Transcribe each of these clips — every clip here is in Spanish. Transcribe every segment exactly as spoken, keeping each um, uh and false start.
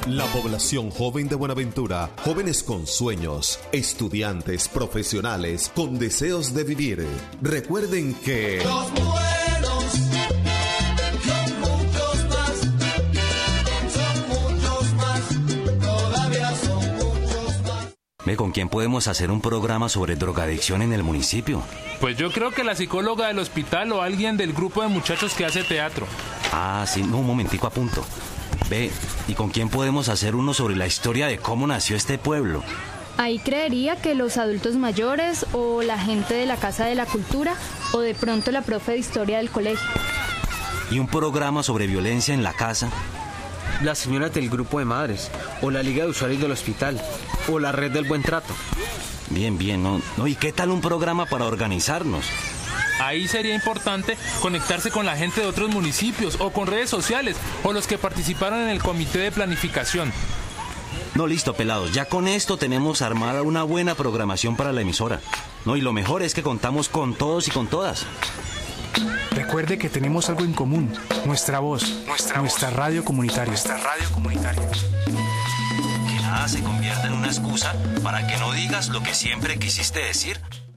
La población joven de Buenaventura, jóvenes con sueños, estudiantes, profesionales, con deseos de vivir. Recuerden que... Los buenos son muchos más, son muchos más, todavía son muchos más. Ve, ¿con quién podemos hacer un programa sobre drogadicción en el municipio? Pues yo creo que la psicóloga del hospital o alguien del grupo de muchachos que hace teatro. Ah, sí, no, un momentico a punto. Ve, ¿y con quién podemos hacer uno sobre la historia de cómo nació este pueblo? Ahí creería que los adultos mayores o la gente de la Casa de la Cultura o de pronto la profe de historia del colegio. ¿Y un programa sobre violencia en la casa? Las señoras del grupo de madres, o la Liga de Usuarios del Hospital, o la Red del Buen Trato. Bien, bien, ¿no? ¿no? ¿Y qué tal un programa para organizarnos? Ahí sería importante conectarse con la gente de otros municipios o con redes sociales o los que participaron en el comité de planificación. No, listo, pelados. Ya con esto tenemos armada una buena programación para la emisora. No, y lo mejor es que contamos con todos y con todas. Recuerde que tenemos algo en común, nuestra voz, nuestra, nuestra voz. radio comunitaria. Nuestra radio comunitaria. Que nada se convierta en una excusa para que no digas lo que siempre quisiste decir.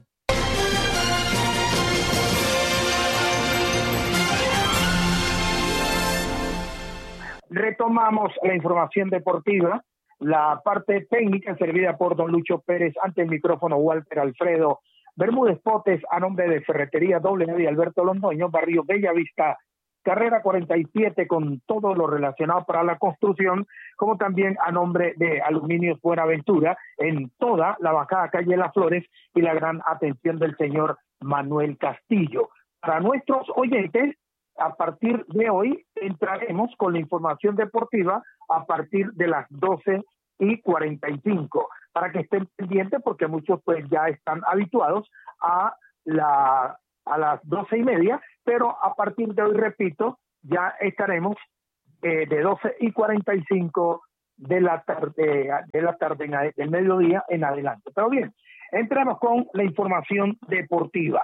Retomamos la información deportiva, la parte técnica servida por don Lucho Pérez, ante el micrófono Walter Alfredo Bermúdez Potes, a nombre de Ferretería Doble A y Alberto Londoño, barrio Bellavista, carrera cuarenta y siete, con todo lo relacionado para la construcción, como también a nombre de Aluminios Buenaventura, en toda la bajada calle Las Flores, y la gran atención del señor Manuel Castillo. Para nuestros oyentes, a partir de hoy entraremos con la información deportiva a partir de las doce y cuarenta y cinco, para que estén pendientes, porque muchos pues ya están habituados a la a las doce y media, pero a partir de hoy, repito, ya estaremos eh, de doce y cuarenta y cinco de la tarde, de la tarde en, del mediodía en adelante. Pero bien, entramos con la información deportiva.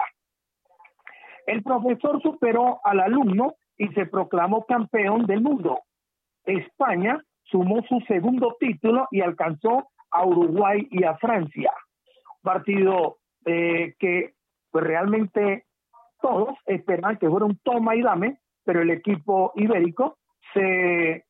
El profesor superó al alumno y se proclamó campeón del mundo. España sumó su segundo título y alcanzó a Uruguay y a Francia. Partido eh, que pues realmente todos esperaban que fuera un toma y dame, pero el equipo ibérico se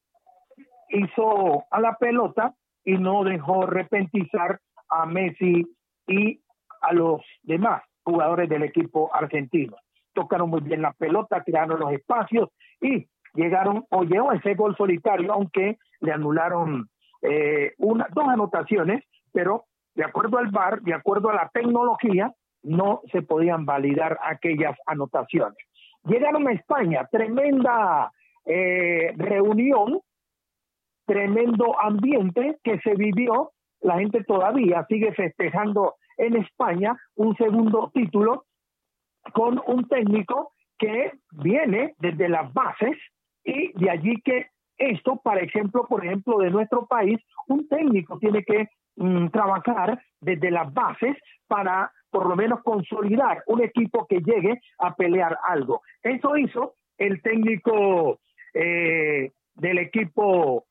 hizo a la pelota y no dejó repentizar a Messi y a los demás jugadores del equipo argentino. Tocaron muy bien la pelota, crearon los espacios y llegaron, o llegó ese gol solitario, aunque le anularon eh, una, dos anotaciones, pero de acuerdo al V A R, de acuerdo a la tecnología, no se podían validar aquellas anotaciones. Llegaron a España, tremenda eh, reunión, tremendo ambiente que se vivió, la gente todavía sigue festejando en España un segundo título con un técnico que viene desde las bases, y de allí que esto, para ejemplo, por ejemplo, de nuestro país, un técnico tiene que mm, trabajar desde las bases para por lo menos consolidar un equipo que llegue a pelear algo. Eso hizo el técnico eh, del equipo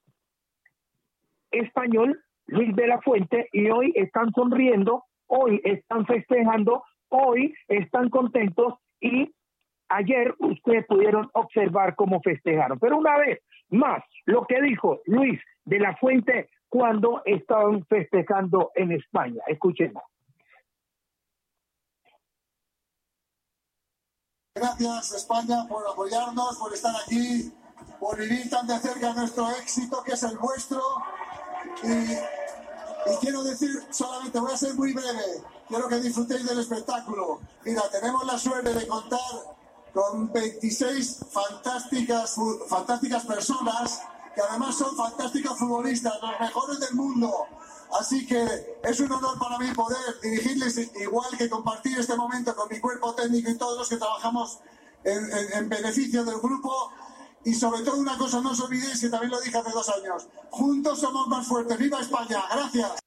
español, Luis de la Fuente, y hoy están sonriendo, hoy están festejando, hoy están contentos, y ayer ustedes pudieron observar cómo festejaron. Pero una vez más, lo que dijo Luis de la Fuente cuando estaban festejando en España. Escuchemos. Gracias, España, por apoyarnos, por estar aquí, por vivir tan de cerca nuestro éxito, que es el vuestro. Y, y quiero decir, solamente voy a ser muy breve, quiero que disfrutéis del espectáculo. Mira, tenemos la suerte de contar con veintiséis fantásticas, fantásticas personas, que además son fantásticos futbolistas, los mejores del mundo. Así que es un honor para mí poder dirigirles, igual que compartir este momento con mi cuerpo técnico y todos los que trabajamos en, en, en beneficio del grupo. Y sobre todo una cosa, no os olvidéis, que también lo dije hace dos años, juntos somos más fuertes. ¡Viva España! ¡Gracias!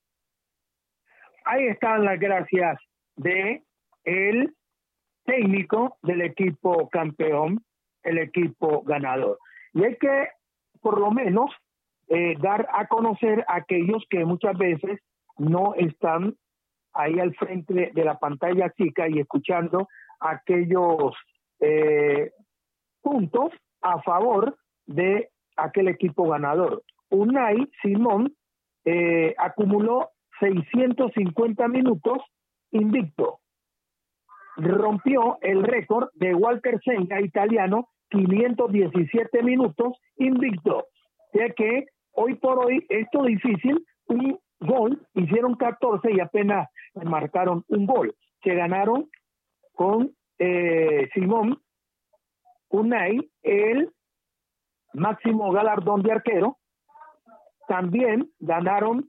Ahí están las gracias de el técnico del equipo campeón, el equipo ganador. Y hay que, por lo menos, eh, dar a conocer a aquellos que muchas veces no están ahí al frente de la pantalla chica y escuchando aquellos eh, puntos a favor de aquel equipo ganador. Unai Simón eh, acumuló seiscientos cincuenta minutos invicto. Rompió el récord de Walter Senga, italiano, quinientos diecisiete minutos invicto. Ya que hoy por hoy esto difícil, un gol, hicieron catorce y apenas marcaron un gol. Se ganaron con eh, Simón Unai el máximo galardón de arquero. También ganaron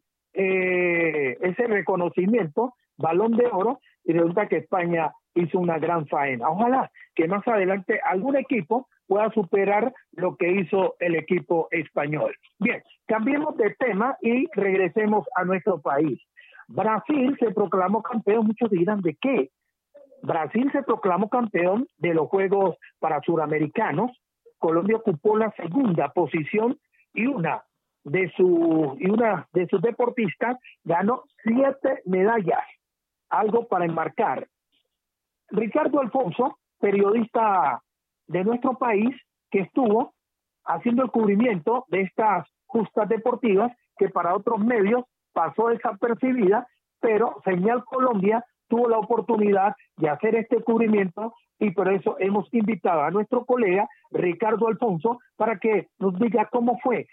eh, ese reconocimiento, Balón de Oro, y resulta que España hizo una gran faena. Ojalá que más adelante algún equipo pueda superar lo que hizo el equipo español. Bien, cambiemos de tema y regresemos a nuestro país. Brasil se proclamó campeón, muchos dirán, ¿de qué? Brasil se proclamó campeón de los Juegos para Suramericanos. Colombia ocupó la segunda posición y una de su y una de sus deportistas ganó siete medallas, algo para enmarcar. Ricardo Alfonso, periodista de nuestro país, que estuvo haciendo el cubrimiento de estas justas deportivas, que para otros medios pasó desapercibida, pero Señal Colombia tuvo la oportunidad de hacer este cubrimiento y por eso hemos invitado a nuestro colega Ricardo Alfonso para que nos diga cómo fue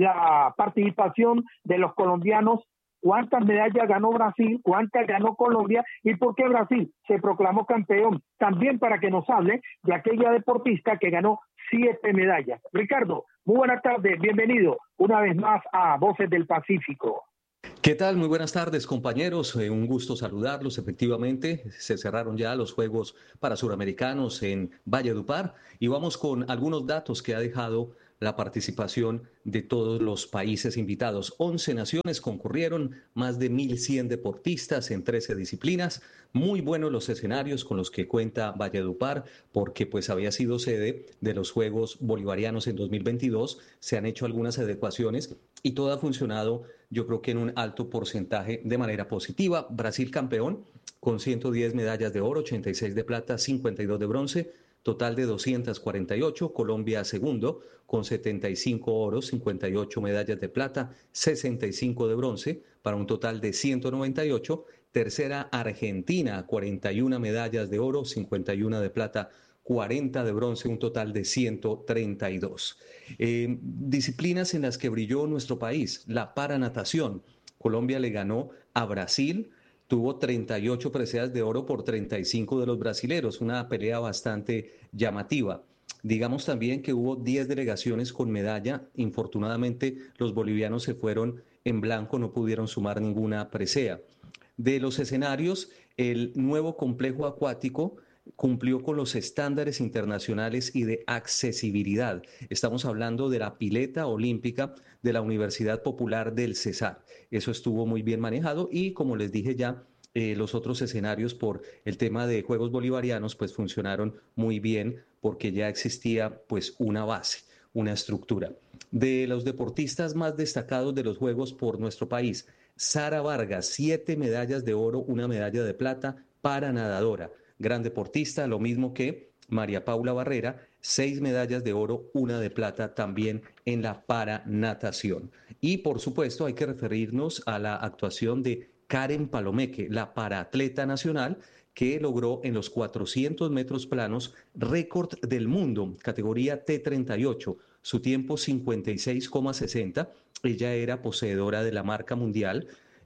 la participación de los colombianos, cuántas medallas ganó Brasil, cuántas ganó Colombia y por qué Brasil se proclamó campeón. También para que nos hable de aquella deportista que ganó siete medallas. Ricardo, muy buenas tardes, bienvenido una vez más a Voces del Pacífico. ¿Qué tal? Muy buenas tardes, compañeros. Eh, un gusto saludarlos. Efectivamente, se cerraron ya los Juegos para Suramericanos en Valledupar y vamos con algunos datos que ha dejado la participación de todos los países invitados. once naciones concurrieron, más de mil cien deportistas en trece disciplinas. Muy buenos los escenarios con los que cuenta Valledupar, porque pues había sido sede de los Juegos Bolivarianos en dos mil veintidós. Se han hecho algunas adecuaciones y todo ha funcionado, yo creo que en un alto porcentaje de manera positiva. Brasil campeón con ciento diez medallas de oro, ochenta y seis de plata, cincuenta y dos de bronce. Total de doscientas cuarenta y ocho, Colombia segundo con setenta y cinco oros, cincuenta y ocho medallas de plata, sesenta y cinco de bronce, para un total de ciento noventa y ocho. Tercera Argentina, cuarenta y una medallas de oro, cincuenta y una de plata, cuarenta de bronce, un total de ciento treinta y dos. Eh, disciplinas en las que brilló nuestro país, la paranatación. Colombia le ganó a Brasil. Tuvo treinta y ocho preseas de oro por treinta y cinco de los brasileros, una pelea bastante llamativa. Digamos también que hubo diez delegaciones con medalla. Infortunadamente, los bolivianos se fueron en blanco, no pudieron sumar ninguna presea. De los escenarios, el nuevo complejo acuático cumplió con los estándares internacionales y de accesibilidad. Estamos hablando de la pileta olímpica de la Universidad Popular del Cesar. Eso estuvo muy bien manejado y, como les dije ya, eh, los otros escenarios por el tema de Juegos Bolivarianos pues funcionaron muy bien porque ya existía pues una base, una estructura. De los deportistas más destacados de los Juegos por nuestro país, Sara Vargas, siete medallas de oro, una medalla de plata para nadadora. Gran deportista, lo mismo que María Paula Barrera, seis medallas de oro, una de plata también en la paranatación. Y por supuesto hay que referirnos a la actuación de Karen Palomeque, la paraatleta nacional, que logró en los cuatrocientos metros planos récord del mundo, categoría T treinta y ocho, su tiempo cincuenta y seis coma sesenta. Ella era poseedora de la marca mundial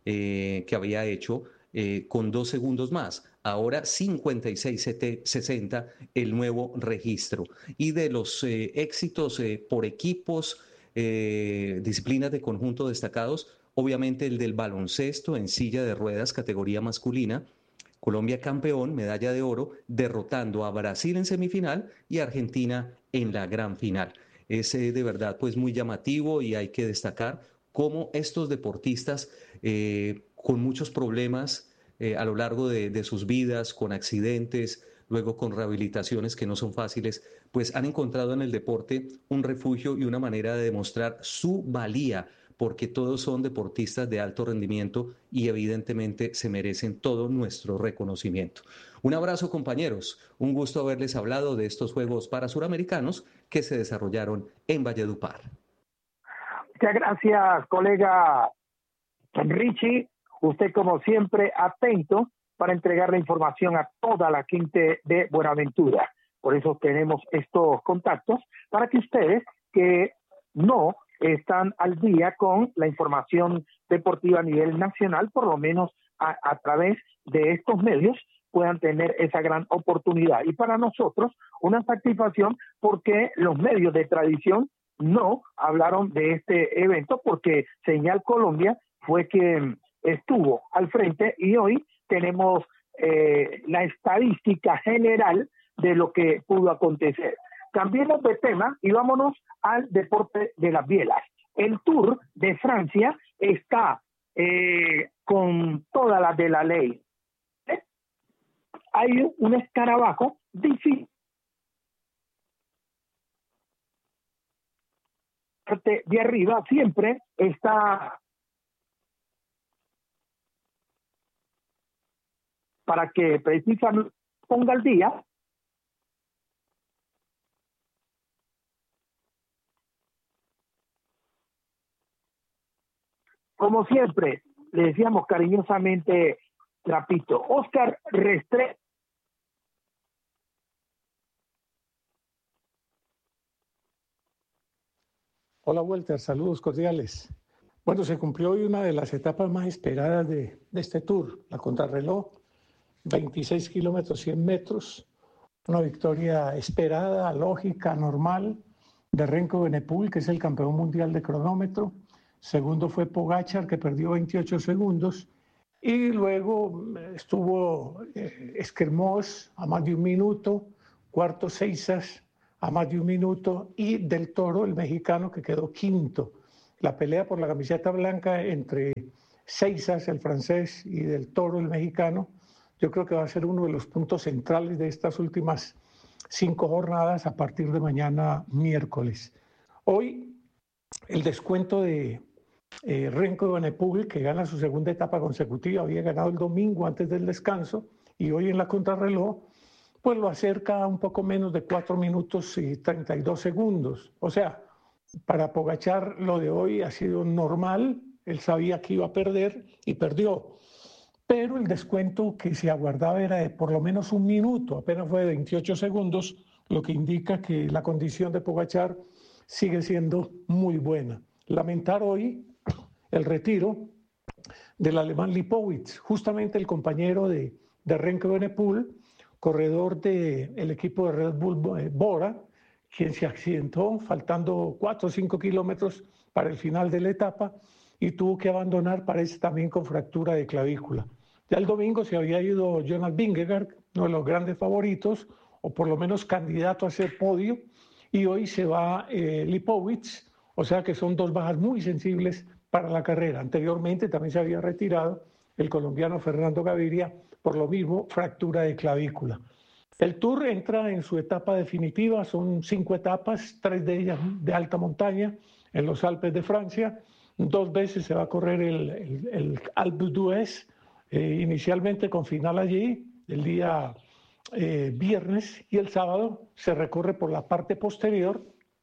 eh, que había hecho eh, con dos segundos más. Ahora cincuenta y seis sesenta el nuevo registro. Y de los eh, éxitos eh, por equipos, eh, disciplinas de conjunto destacados, obviamente el del baloncesto en silla de ruedas, categoría masculina. Colombia campeón, medalla de oro, derrotando a Brasil en semifinal y a Argentina en la gran final. Es eh, de verdad pues muy llamativo y hay que destacar cómo estos deportistas eh, con muchos problemas Eh, a lo largo de, de sus vidas, con accidentes, luego con rehabilitaciones que no son fáciles, pues han encontrado en el deporte un refugio y una manera de demostrar su valía, porque todos son deportistas de alto rendimiento y evidentemente se merecen todo nuestro reconocimiento. Un abrazo, compañeros, un gusto haberles hablado de estos Juegos para Suramericanos que se desarrollaron en Valledupar. Muchas gracias, colega Richie. Usted, como siempre, atento para entregar la información a toda la gente de Buenaventura. Por eso tenemos estos contactos, para que ustedes que no están al día con la información deportiva a nivel nacional, por lo menos a, a través de estos medios, puedan tener esa gran oportunidad. Y para nosotros, una satisfacción, porque los medios de tradición no hablaron de este evento, porque Señal Colombia fue quien estuvo al frente, y hoy tenemos eh, la estadística general de lo que pudo acontecer. Cambiemos de tema y vámonos al deporte de las bielas. El Tour de Francia está eh, con todas las de la ley. ¿Eh? Hay un escarabajo difícil de arriba, siempre está para que precisamente ponga al día como siempre, le decíamos cariñosamente Trapito. Oscar Restrepo. Hola, Walter, saludos cordiales. Bueno, se cumplió hoy una de las etapas más esperadas de, de este Tour, la contrarreloj, veintiséis kilómetros, cien metros, una victoria esperada, lógica, normal, de Remco Evenepoel, que es el campeón mundial de cronómetro. Segundo fue Pogačar, que perdió veintiocho segundos. Y luego estuvo eh, Esquermós a más de un minuto, cuarto Seisas a más de un minuto, y Del Toro, el mexicano, que quedó quinto. La pelea por la camiseta blanca entre Seisas, el francés, y Del Toro, el mexicano, yo creo que va a ser uno de los puntos centrales de estas últimas cinco jornadas a partir de mañana miércoles. Hoy el descuento de eh, Remco Evenepoel, que gana su segunda etapa consecutiva, había ganado el domingo antes del descanso, y hoy en la contrarreloj pues lo acerca a un poco menos de cuatro minutos y treinta y dos segundos. O sea, para Pogačar lo de hoy ha sido normal, él sabía que iba a perder y perdió. Pero el descuento que se aguardaba era de por lo menos un minuto, apenas fue de veintiocho segundos, lo que indica que la condición de Pogačar sigue siendo muy buena. Lamentar hoy el retiro del alemán Lipowitz, justamente el compañero de, de Remco Evenepoel, corredor del equipo de Red Bull Bora, quien se accidentó faltando cuatro o cinco kilómetros para el final de la etapa y tuvo que abandonar, parece también con fractura de clavícula. Ya el domingo se había ido Jonas Vingegaard, uno de los grandes favoritos, o por lo menos candidato a ser podio, y hoy se va eh, Lipowitz, o sea que son dos bajas muy sensibles para la carrera. Anteriormente también se había retirado el colombiano Fernando Gaviria, por lo mismo, fractura de clavícula. El Tour entra en su etapa definitiva, son cinco etapas, tres de ellas de alta montaña, en los Alpes de Francia. Dos veces se va a correr el, el, el Alpe d'Huez, eh, inicialmente con final allí, el día eh, viernes, y el sábado se recorre por la parte posterior,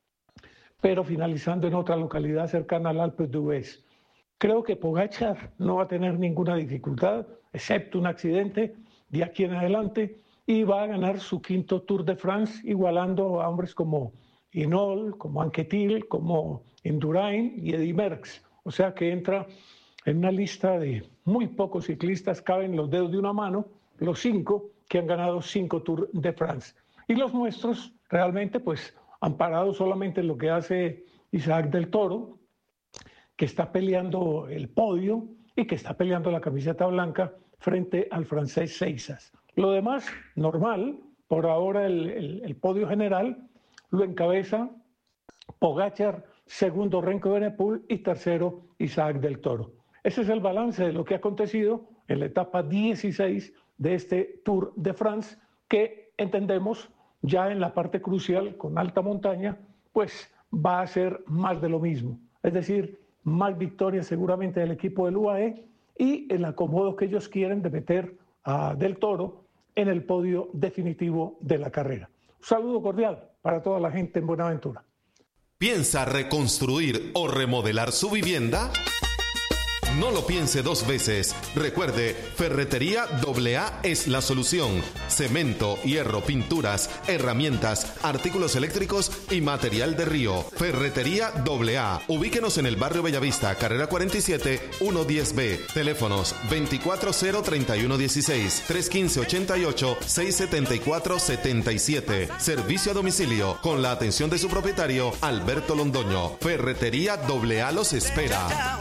pero finalizando en otra localidad cercana al Alpe d'Huez. Creo que Pogačar no va a tener ninguna dificultad, excepto un accidente de aquí en adelante, y va a ganar su quinto Tour de France, igualando a hombres como Hinault, como Anquetil, como Indurain y Eddy Merckx. O sea que entra en una lista de muy pocos ciclistas, caben los dedos de una mano, los cinco que han ganado cinco Tours de France. Y los nuestros realmente pues han parado solamente en lo que hace Isaac Del Toro, que está peleando el podio y que está peleando la camiseta blanca frente al francés Seisas. Lo demás, normal. Por ahora el, el, el podio general lo encabeza Pogačar, segundo Remco Evenepoel y tercero Isaac Del Toro. Ese es el balance de lo que ha acontecido en la etapa dieciséis de este Tour de France, que entendemos ya en la parte crucial con alta montaña, pues va a ser más de lo mismo. Es decir, más victorias seguramente del equipo del U A E y el acomodo que ellos quieren de meter a Del Toro en el podio definitivo de la carrera. Un saludo cordial para toda la gente en Buenaventura. ¿Piensa reconstruir o remodelar su vivienda? No lo piense dos veces. Recuerde, Ferretería doble A es la solución. Cemento, hierro, pinturas, herramientas, artículos eléctricos y material de río. Ferretería doble A. Ubíquenos en el barrio Bellavista, carrera cuarenta y siete, ciento diez B. Teléfonos veinticuatro cero treinta y uno dieciséis, trescientos quince ochenta y ocho, seiscientos setenta y cuatro setenta y siete. Servicio a domicilio con la atención de su propietario, Alberto Londoño. Ferretería doble A los espera.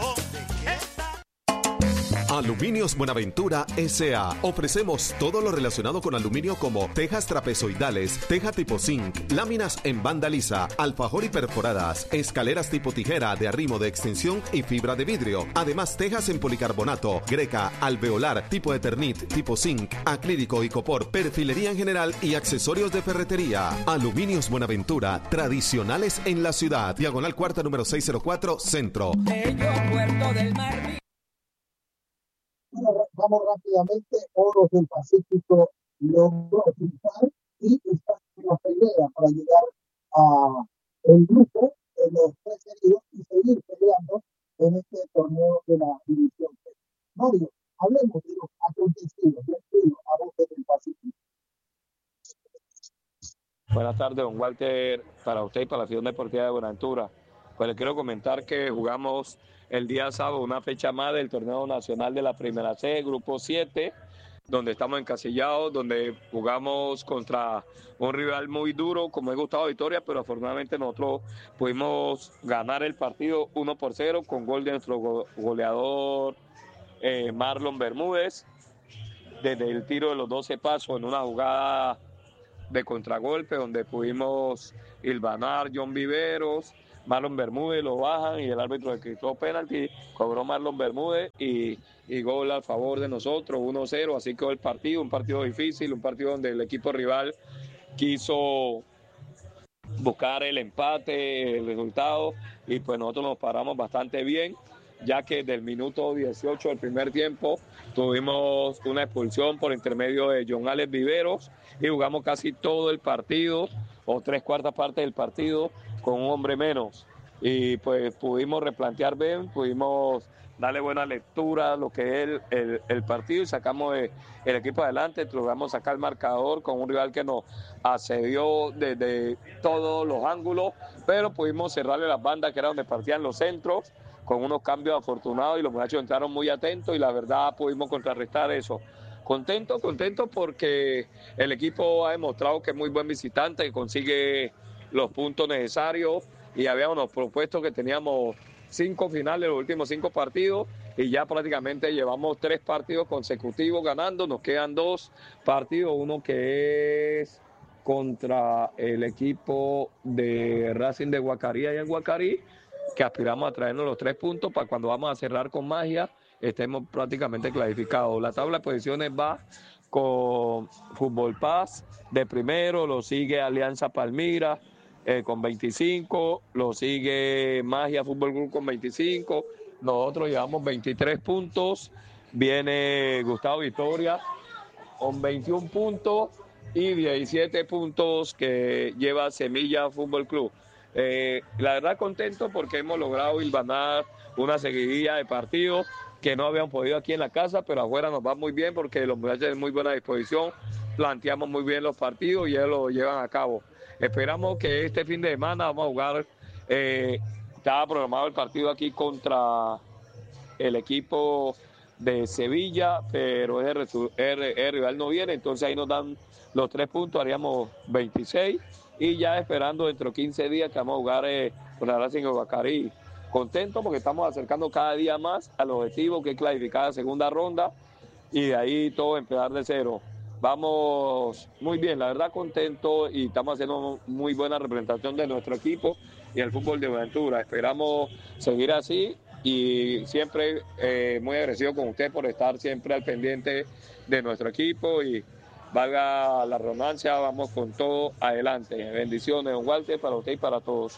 Aluminios Buenaventura S A Ofrecemos todo lo relacionado con aluminio como tejas trapezoidales, teja tipo zinc, láminas en banda lisa, alfajor y perforadas, escaleras tipo tijera de arrimo de extensión y fibra de vidrio. Además, tejas en policarbonato, greca, alveolar, tipo Eternit, tipo zinc, acrílico y copor, perfilería en general y accesorios de ferretería. Aluminios Buenaventura, tradicionales en la ciudad. Diagonal Cuarta número seiscientos cuatro, Centro. Puerto del Mar. Vamos rápidamente. Oros del Pacífico logró triunfar y está en la pelea para llegar a el grupo de los tres heridos y seguir peleando en este torneo de la división. Mario, hablemos de los acontecidos del trío Oros del Pacífico. Buenas tardes, don Walter, para usted y para la Federación Deportiva de Buenaventura. Pues le quiero comentar que jugamos el día sábado una fecha más del torneo nacional de la Primera C, Grupo siete, donde estamos encasillados, donde jugamos contra un rival muy duro, como es Gustavo Vitoria, pero afortunadamente nosotros pudimos ganar el partido uno por cero con gol de nuestro goleador eh, Marlon Bermúdez, desde el tiro de los doce pasos en una jugada de contragolpe, donde pudimos hilvanar John Viveros, Marlon Bermúdez lo bajan y el árbitro decretó penalti, cobró Marlon Bermúdez y, y gol a favor de nosotros, uno cero, así quedó el partido, un partido difícil, un partido donde el equipo rival quiso buscar el empate, el resultado, y pues nosotros nos paramos bastante bien, ya que del minuto dieciocho del primer tiempo tuvimos una expulsión por intermedio de John Alex Viveros y jugamos casi todo el partido, o tres cuartas partes del partido, con un hombre menos, y pues pudimos replantear bien, pudimos darle buena lectura a lo que es el, el, el partido y sacamos el, el equipo adelante, logramos sacar el marcador con un rival que nos asedió desde todos los ángulos, pero pudimos cerrarle las bandas que era donde partían los centros, con unos cambios afortunados y los muchachos entraron muy atentos y la verdad pudimos contrarrestar eso. Contento, contento porque el equipo ha demostrado que es muy buen visitante, que consigue los puntos necesarios y habíamos propuesto que teníamos cinco finales los últimos cinco partidos y ya prácticamente llevamos tres partidos consecutivos ganando, nos quedan dos partidos, uno que es contra el equipo de Racing de Guacarí allá en Guacarí, que aspiramos a traernos los tres puntos para cuando vamos a cerrar con magia estemos prácticamente clasificados. La tabla de posiciones va con Fútbol Paz de primero, lo sigue Alianza Palmira Eh, con veinticinco, lo sigue Magia Fútbol Club con veinticinco, nosotros llevamos veintitrés puntos, viene Gustavo Vitoria con veintiún puntos y diecisiete puntos que lleva Semilla Fútbol Club. Eh, la verdad contento porque hemos logrado hilvanar una seguidilla de partidos que no habíamos podido aquí en la casa, pero afuera nos va muy bien porque los muchachos tienen muy buena disposición, planteamos muy bien los partidos y ellos lo llevan a cabo. Esperamos que este fin de semana vamos a jugar, eh, estaba programado el partido aquí contra el equipo de Sevilla, pero el, el, el rival no viene, entonces ahí nos dan los tres puntos, haríamos veintiséis, y ya esperando dentro de quince días que vamos a jugar eh, contra Racing de Guacarí. Contento porque estamos acercando cada día más al objetivo que es clasificar la segunda ronda y de ahí todo empezar de cero. Vamos muy bien, la verdad contento y estamos haciendo muy buena representación de nuestro equipo y el fútbol de Buenaventura. Esperamos seguir así y siempre eh, muy agradecido con usted por estar siempre al pendiente de nuestro equipo y, valga la redundancia, vamos con todo adelante. Bendiciones, don Walter, para usted y para todos.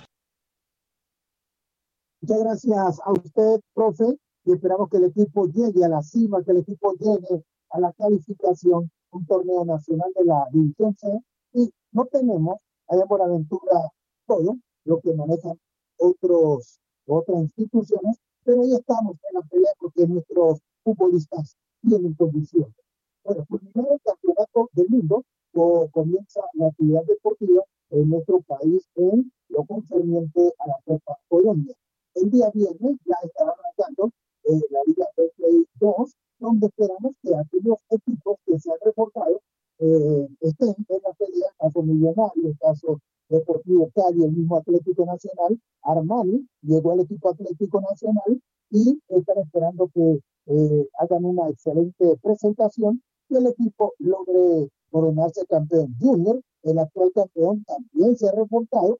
Muchas gracias a usted, profe, y esperamos que el equipo llegue a la cima, que el equipo llegue a la calificación, un torneo nacional de la División C, y no tenemos allá en Buenaventura todo lo que manejan otros, otras instituciones, pero ahí estamos en la pelea porque nuestros futbolistas tienen condiciones. Bueno, culminado el campeonato del mundo, o comienza la actividad deportiva en nuestro país en lo concerniente a la Copa Colombia. El día viernes ya estará arrancando eh, la Liga Betplay dos, donde esperamos que aquellos equipos que se han reportado eh, estén en la pelea, caso Millonario, caso Deportivo Cali, el mismo Atlético Nacional, Armani llegó al equipo Atlético Nacional y están esperando que eh, hagan una excelente presentación y el equipo logre coronarse campeón. Junior, el actual campeón, también se ha reportado,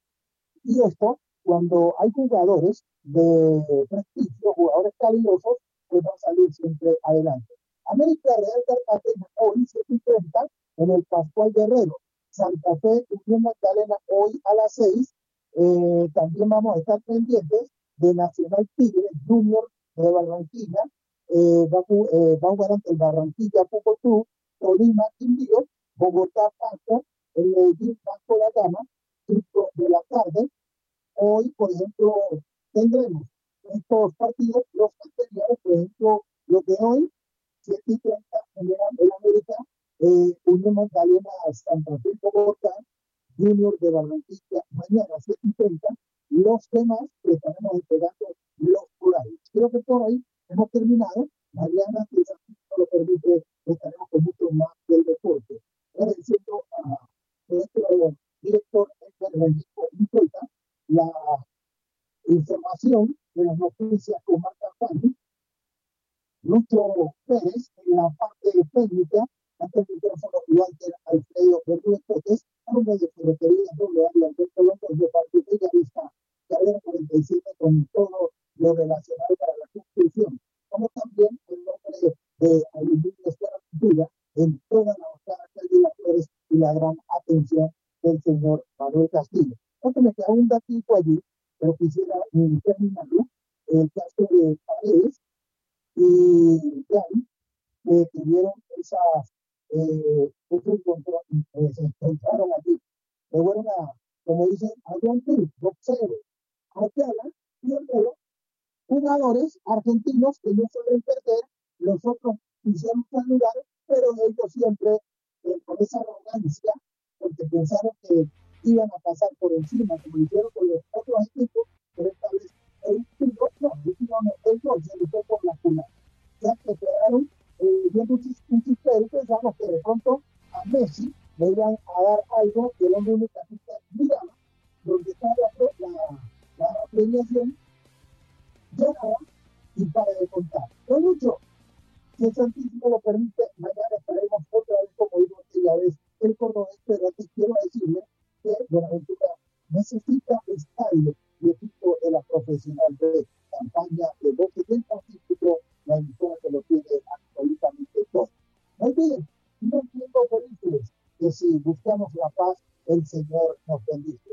y esto cuando hay jugadores de prestigio, jugadores calidosos, pues van a salir siempre adelante. América Real Cartagena hoy siete y treinta en el Pascual Guerrero. Santa Fe, Unión Magdalena hoy a las seis. Eh, también vamos a estar pendientes de Nacional Tigre, Junior de Barranquilla. Eh, va, eh, va a jugar ante el Barranquilla Fútbol Club, Tolima Quindío, Bogotá Pasto, el Medellín Vasco da Gama, cinco de la tarde. Hoy, por ejemplo, tendremos estos partidos, los anteriores, por ejemplo, los de hoy, siete y treinta en el América, eh, Unión Magdalena, Santa Fe, Bogotá, Junior de Barranquilla, mañana siete y treinta, los demás que estaremos esperando los horarios. Creo que por ahí hemos terminado. Mañana, si el no lo permite, estaremos con mucho más del deporte. Agradeciendo a nuestro director, Francisco Nicolta, la información de las noticias con Marta Fanny, Lucho Pérez en la parte técnica, ante el micrófono Walter Alfredo Bermúdez Potes, a nombre de Ferretería doble A y Alberto López de parte de Bellavista, carrera cuarenta y siete, con todo lo relacionado para la construcción, como también el nombre de Aluminio Escuela en toda la bajada de las Flores y la gran atención del señor Manuel Castillo. Porque me queda un datito allí, pero quisiera eh, terminarlo, el caso de Paredes y Gary, que tuvieron esas, eh, esos encontró, eh, se encontraron allí, que fueron a, como dicen, a John Cruz, boxeo, Ayala y Otero, jugadores argentinos que no suelen perder, los otros quisieron saludar, pero ellos siempre, eh, con esa arrogancia, porque pensaron que iban a pasar por encima, como lo hicieron con los otros equipos, pero esta vez el equipo no, no, el gol se le fue por la culata. Ya que quedaron eh, viendo un chispero y pensamos que de pronto a Messi le iban a dar algo que el hombre únicamente miraba, donde estaba la, la, la premiación, lloraba y para de contar. No mucho. Si el Santísimo lo permite, mañana estaremos otra vez, como digo aquella vez, el cordobés, pero antes quiero decirle que Buenaventura necesita estadio y equipo de la profesional de campaña de Voces del Pacífico, la emisora que lo tiene absolutamente todo. No olviden, no siendo felices, que si buscamos la paz, el Señor nos bendice.